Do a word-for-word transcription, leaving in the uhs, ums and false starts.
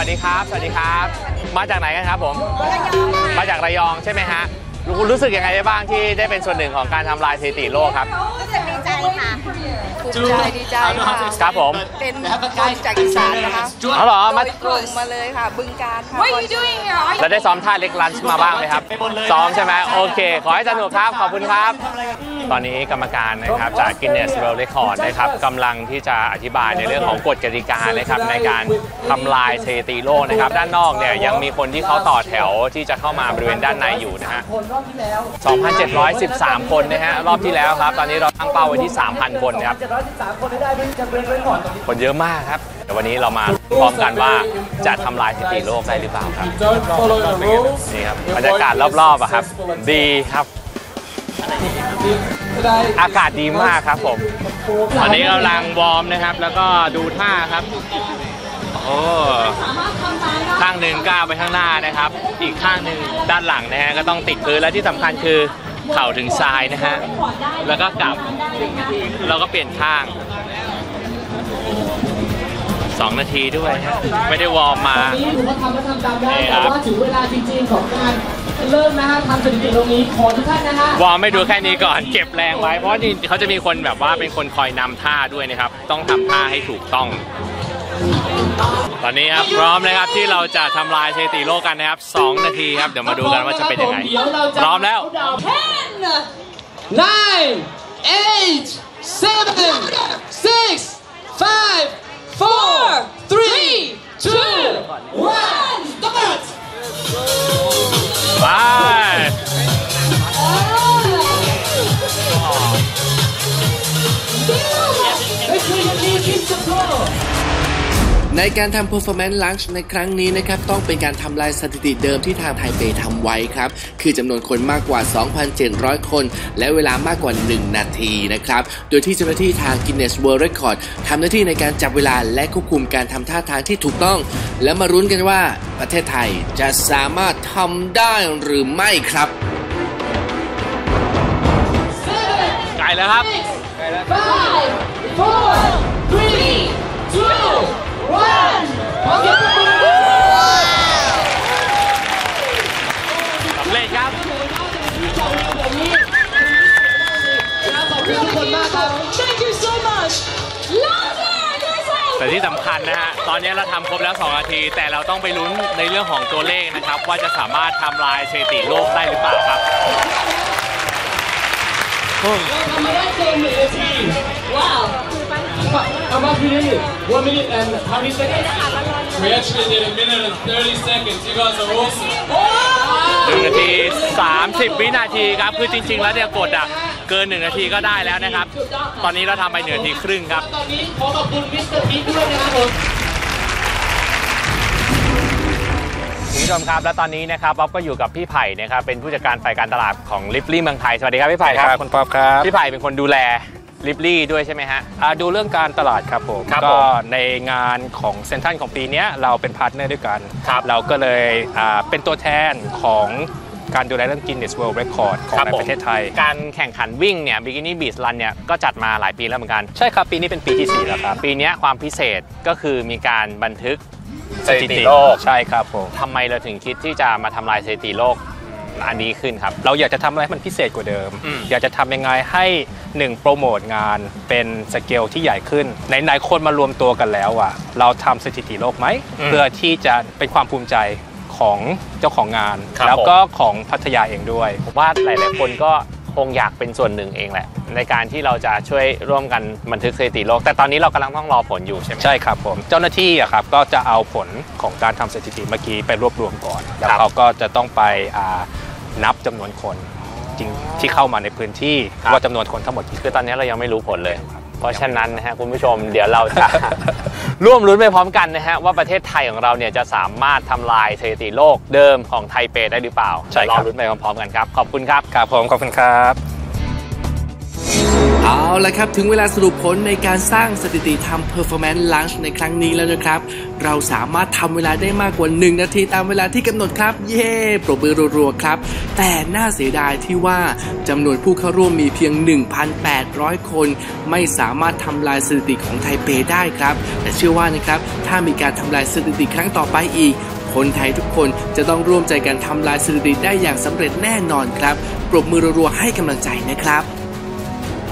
ดีครับสวัสดีครับมาจากไหนกันครับผมมาจากระยองใช่ไหมฮะคุณรู้สึกยังไงบ้างที่ได้เป็นส่วนหนึ่งของการทำลายสถิติโลกครับรู้สึกดีใจค่ะภูมิใจดีใจค่ะครับผมเป็นคนจากอีสานนะคะเอาเหรอมาตรงมาเลยค่ะบึงกาฬค่ะแล้วได้ซ้อมท่าเล็กลันช์มาบ้างไหมครับซ้อมใช่ไหมโอเคขอให้สนุกครับขอบคุณครับตอนนี้กรรมการนะครับจาก Guinness World Record นะครับกำลังที่จะอธิบายในเรื่องของกฎกติกานะครับในการทำลายสถิติโลกนะครับด้านนอกเนี่ยยังมีคนที่เขาต่อแถวที่จะเข้ามาบริเวณด้านในอยู่นะฮะสองพันเจ็ดร้อยสิบสาม คนนะฮะรอบที่แล้วครับตอนนี้เราตั้งเป้าไว้ที่ สามพัน คนครับคนเยอะมากครับแต่วันนี้เรามาพร้อมกันว่าจะทำลายสถิติโลกได้หรือเปล่าครับนี่ครับบรรยากาศรอบๆอะครับดีครับอากาศดีมากครับผมตอนนี้กำลังวอร์มนะครับแล้วก็ดูท่าครับโอ้ข้างหนึ่งก้าวไปข้างหน้านะครับอีกข้างหนึ่งด้านหลังนะฮะก็ต้องติดพื้นและที่สำคัญคือเข่าถึงทรายนะฮะแล้วก็กลับแล้วก็เปลี่ยนข้างสองนาทีด้วยไม่ได้วอร์มมานี่ครับถึงเวลาจริงๆของการเริ่มนะฮะทำสถิติตรงนี้ขอทุกท่านนะฮะวอร์มไม่ดูแค่นี้ก่อนเก็บแรงไว้เพราะจริงเขาจะมีคนแบบว่าเป็นคนคอยนำท่าด้วยนะครับต้องทำท่าให้ถูกต้องตอนนี้ครับพร้อมนะครับที่เราจะทำลายสถิติโลกกันนะครับสองนาทีครับเดี๋ยวมาดูกันว่าจะเป็นยังไงพร้อมแล้ว ten nine eight seven six five four three two one start ไปในการทำ performance lunch ในครั้งนี้นะครับต้องเป็นการทำลายสถิติเดิมที่ทางไทเปทำไว้ครับคือจำนวนคนมากกว่า สองพันเจ็ดร้อย คนและเวลามากกว่าหนึ่งนาทีนะครับโดยที่เจ้าหน้าที่ทาง Guinness World Record ทำหน้าที่ในการจับเวลาและควบคุมการทำท่าทางที่ถูกต้องและมารุ้นกันว่าประเทศไทยจะสามารถทำได้หรือไม่ครับไกลแล้วครับไกลแล้ว five four three two one สำเร็จครับขอบคุณทุกคนมากครับ Thank you so much แต่ที่สำคัญนะฮะตอนนี้เราทำครบแล้วสองนาทีแต่เราต้องไปลุ้นในเรื่องของตัวเลขนะครับว่าจะสามารถทำลายสถิติโลกได้หรือเปล่าครับทำมาได้เกินหนึ่งนาทีว้าว How much we did? One minute and how many seconds? We actually did a minute and thirty seconds. You guys are awesome. หนึ่งนาทีสามสิบวินาทีครับคือจริงๆแล้วเนี่ยกดอ่ะเกินหนึ่งนาทีก็ได้แล้วนะครับตอนนี้เราทำไปหนึ่งนาทีครึ่งครับตอนนี้ขอขอบคุณมิสเตอร์พีทด้วยนะครับผมคุณผู้ชมครับและตอนนี้นะครับป๊อปก็อยู่กับพี่ไผ่นะครับเป็นผู้จัดการฝ่ายการตลาดของลิปลี่เมืองไทยสวัสดีครับพี่ไผ่ครับคุณป๊อปครับพี่ไผ่เป็นคนดูแลลิปลี่ด้วยใช่ไหมฮะดูเรื่องการตลาดครับผมก็ในงานของเซ็นทรัลของปีนี้เราเป็นพาร์ทเนอร์ด้วยกันเราก็เลยเป็นตัวแทนของการดูแลเรื่อง Guinness World Record ของในประเทศไทยการแข่งขันวิ่งเนี่ย Bikini Beach Run เนี่ยก็จัดมาหลายปีแล้วเหมือนกันใช่ครับปีนี้เป็นปีที่สี่แล้วครับปีนี้ความพิเศษก็คือมีการบันทึกสถิติโลกใช่ครับผมทำไมเราถึงคิดที่จะมาทำลายสถิติโลกอันนี้ขึ้นครับเราอยากจะทำอะไรให้มันพิเศษกว่าเดิมอยากจะทำยังไงให้หนึ่งโปรโมทงานเป็นสเกลที่ใหญ่ขึ้นไหนๆคนมารวมตัวกันแล้วอ่ะเราทำสถิติโลกไหมเพื่อที่จะเป็นความภูมิใจของเจ้าของงานแล้วก็ของพัทยาเองด้วยผมว่าหลายๆคนก็คงอยากเป็นส่วนหนึ่งเองแหละในการที่เราจะช่วยร่วมกันบันทึกสถิติโลกแต่ตอนนี้เรากำลังต้องรอผลอยู่ใช่ไหมใช่ครับผมเจ้าหน้าที่อะครับก็จะเอาผลของการทำสถิติเมื่อกี้ไปรวบรวมก่อนแล้วเขาก็จะต้องไปนับจำนวนคนจริงที่เข้ามาในพื้นที่ว่าจำนวนคนทั้งหมดคือตอนนี้เรายังไม่รู้ผลเลยเพราะฉะนั้นนะฮะคุณผู้ชมเดี๋ยวเราจะ ร่วมลุ้นไปพร้อมกันนะฮะว่าประเทศไทยของเราเนี่ยจะสามารถทำลายสถิติโลกเดิมของไทเปได้หรือเปล่าใช่ครับรอลุ้นไปพร้อมๆกันครับขอบคุณครับครับผมขอบคุณครับเอาละครับถึงเวลาสรุปผลในการสร้างสถิติทำ Performance Lunge ในครั้งนี้แล้วนะครับเราสามารถทำเวลาได้มากกว่าหนึ่งนาทีตามเวลาที่กำหนดครับเย้ปรบมือรัวๆครับแต่น่าเสียดายที่ว่าจำนวนผู้เข้าร่วมมีเพียง หนึ่งพันแปดร้อย คนไม่สามารถทำลายสถิติของไทเปได้ครับแต่เชื่อว่านะครับถ้ามีการทำลายสถิติครั้งต่อไปอีกคนไทยทุกคนจะต้องร่วมใจกันทำลายสถิติได้อย่างสำเร็จแน่นอนครับปรบมือรัวๆให้กำลังใจนะครับ